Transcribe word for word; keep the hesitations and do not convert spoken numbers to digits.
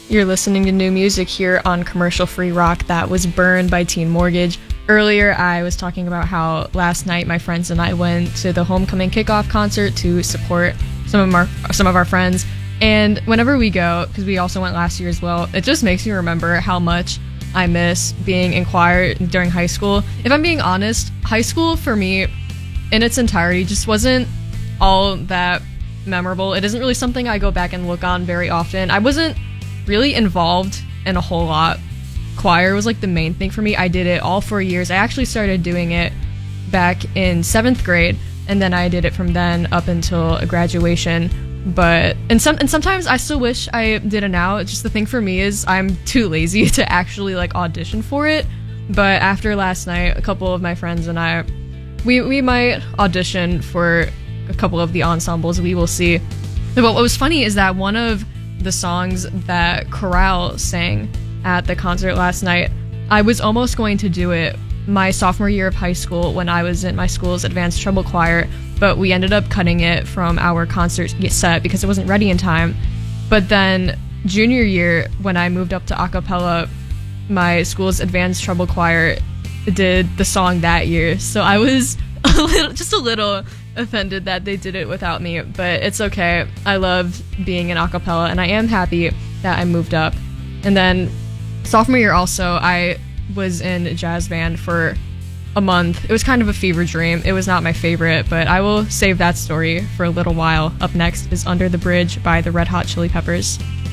You're listening to new music here on Commercial Free Rock. That was Burned by Teen Mortgage. Earlier, I was talking about how last night my friends and I went to the homecoming kickoff concert to support some of our some of our friends. And whenever we go, because we also went last year as well, it just makes me remember how much I miss being in choir during high school. If I'm being honest, high school for me in its entirety just wasn't all that memorable. It isn't really something I go back and look on very often. I wasn't really involved in a whole lot. Choir was like the main thing for me. I did it all four years. I actually started doing it back in seventh grade, and then I did it from then up until graduation. But and some and sometimes I still wish I did it now. Just the thing for me is I'm too lazy to actually like audition for it. But after last night, a couple of my friends and I, we we might audition for a couple of the ensembles. We will see. But what was funny is that one of the songs that Chorale sang at the concert last night, I was almost going to do it my sophomore year of high school when I was in my school's advanced treble choir, but we ended up cutting it from our concert set because it wasn't ready in time. But then junior year, when I moved up to a cappella, my school's advanced treble choir did the song that year, so I was a little, just a little offended that they did it without me, but it's okay. I loved being in a cappella, and I am happy that I moved up. And then sophomore year also, I was in a jazz band for a month. It was kind of a fever dream. It was not my favorite, but I will save that story for a little while. Up next is Under the Bridge by the Red Hot Chili Peppers.